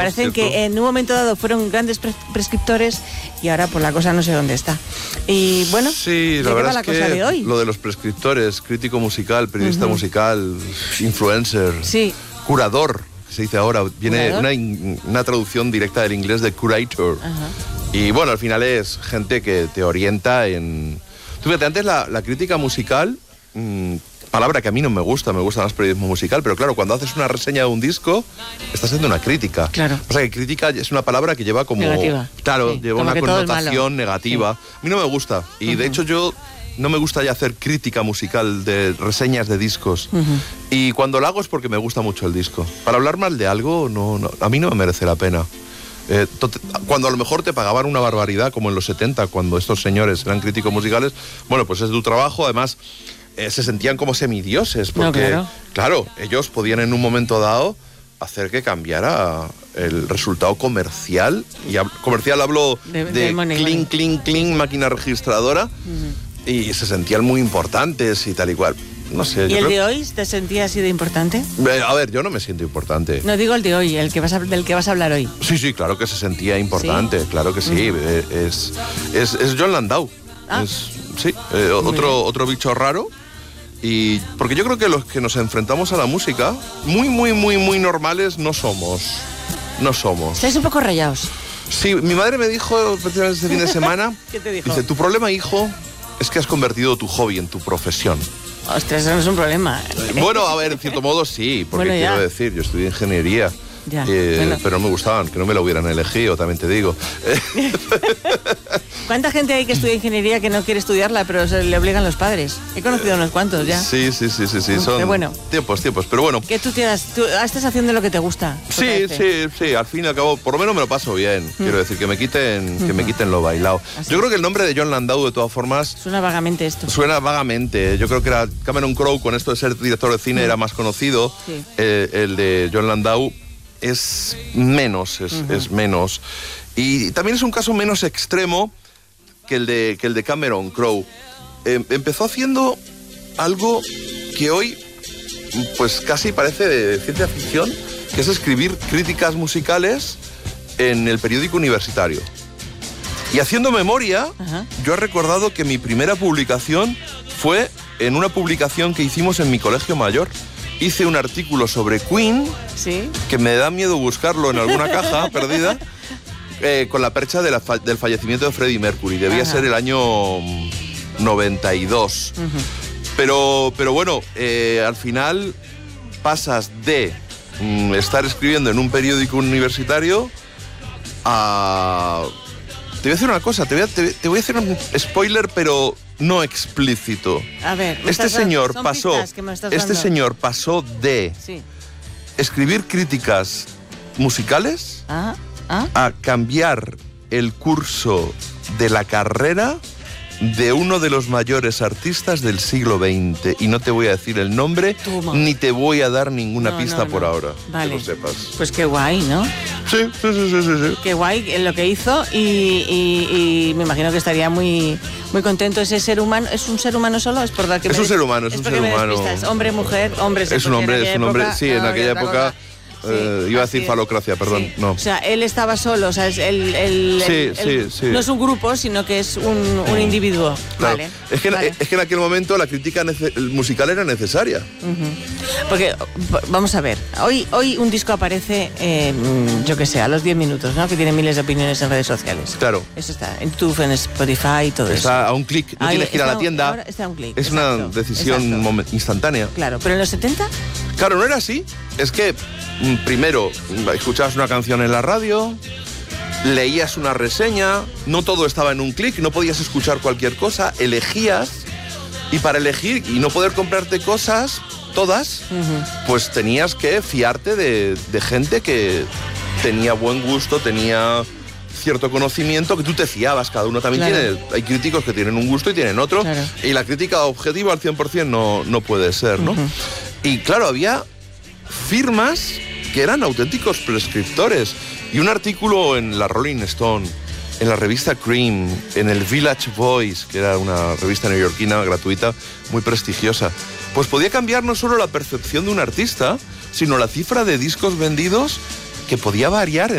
parecen que en un momento dado fueron grandes prescriptores y ahora por la cosa no sé dónde está. Y bueno, sí, la verdad es que de hoy? Lo de los prescriptores, crítico musical, periodista musical, influencer, curador, que se dice ahora, viene una traducción directa del inglés de curator. Y bueno, al final es gente que te orienta en... Tú fíjate, antes la crítica musical... palabra que a mí no me gusta más periodismo musical, pero claro, cuando haces una reseña de un disco, estás haciendo una crítica. Claro. O sea, que crítica es una palabra que lleva como... negativa. Claro, sí, lleva como una connotación negativa. Sí. A mí no me gusta. Y de hecho yo no me gusta ya hacer crítica musical de reseñas de discos. Y cuando lo hago es porque me gusta mucho el disco. Para hablar mal de algo, no, a mí no me merece la pena. Cuando a lo mejor te pagaban una barbaridad, como en los 70, cuando estos señores eran críticos musicales, bueno, pues es tu trabajo, además... se sentían como semidioses, porque, claro, ellos podían en un momento dado hacer que cambiara el resultado comercial. Y comercial hablo de clink, clink, clink, máquina registradora, y se sentían muy importantes y tal y cual. No sé. ¿Y el de hoy te sentías así de importante? A ver, yo no me siento importante. No digo el de hoy, del que vas a hablar hoy. Sí, claro que se sentía importante, claro que sí. Es Jon Landau. Otro bicho raro. Y porque yo creo que los que nos enfrentamos a la música, muy normales no somos. Estáis un poco rayados. Sí, mi madre me dijo precisamente este fin de semana. ¿Qué te dijo? Dice, tu problema, hijo, es que has convertido tu hobby en tu profesión. Ostras, eso no es un problema. Bueno, a ver, en cierto modo sí, porque quiero decir, yo estudié ingeniería. Pero no me gustaban, que no me lo hubieran elegido, también te digo. ¿Cuánta gente hay que estudia ingeniería que no quiere estudiarla, pero se le obligan los padres? He conocido unos cuantos ya. Sí, son tiempos, pero bueno. Que tú estás haciendo lo que te gusta. Sí, al fin y al cabo, por lo menos me lo paso bien. Quiero decir, que me quiten lo bailado. Yo creo que el nombre de Jon Landau, de todas formas... Suena vagamente esto. Suena vagamente. Yo creo que era Cameron Crowe, con esto de ser director de cine, era más conocido. Sí. El de Jon Landau es menos, es menos. Y también es un caso menos extremo que el de Cameron Crowe. Empezó haciendo algo que hoy pues casi parece de ciencia ficción, que es escribir críticas musicales en el periódico universitario. Y haciendo memoria, yo he recordado que mi primera publicación fue en una publicación que hicimos en mi colegio mayor. Hice un artículo sobre Queen, que me da miedo buscarlo en alguna caja perdida, con la percha del fallecimiento de Freddie Mercury. Debía ser el año 92. Pero bueno, al final pasas de estar escribiendo en un periódico universitario a... Te voy a decir una cosa, te voy a hacer un spoiler, pero no explícito. A ver, este señor pasó de escribir críticas musicales a cambiar el curso de la carrera de uno de los mayores artistas del siglo XX. Y no te voy a decir el nombre, ni te voy a dar ninguna pista por ahora. Vale. Que lo sepas. Pues qué guay, ¿no? Sí. Qué guay lo que hizo y me imagino que estaría muy contento. Ese ser humano, ¿es un ser humano solo? Es por dar que es un ser humano, es un ser humano. Hombre, mujer, hombre. Es un hombre. Sí, en aquella época... iba a decir falocracia, perdón. No. O sea, él estaba solo, o sea, no es un grupo, sino que es un individuo. Claro. Vale. Es que en aquel momento la crítica musical era necesaria. Porque, vamos a ver, hoy un disco aparece, yo qué sé, a los 10 minutos, ¿no? Que tiene miles de opiniones en redes sociales. Claro. Eso está en YouTube, en Spotify y todo eso. Está a un clic, no tienes que ir a la tienda. Ahora está a un clic. Es una decisión instantánea. Claro, pero en los 70... Claro, no era así. Es que primero escuchabas una canción en la radio, leías una reseña, no todo estaba en un clic, no podías escuchar cualquier cosa, elegías, y para elegir y no poder comprarte cosas, todas, pues tenías que fiarte de gente que tenía buen gusto, tenía cierto conocimiento, que tú te fiabas. Cada uno también tiene, hay críticos que tienen un gusto y tienen otro, y la crítica objetiva al 100% no puede ser, ¿no? Y claro, había firmas que eran auténticos prescriptores. Y un artículo en la Rolling Stone, en la revista Cream, en el Village Voice, que era una revista neoyorquina gratuita, muy prestigiosa, pues podía cambiar no solo la percepción de un artista, sino la cifra de discos vendidos, que podía variar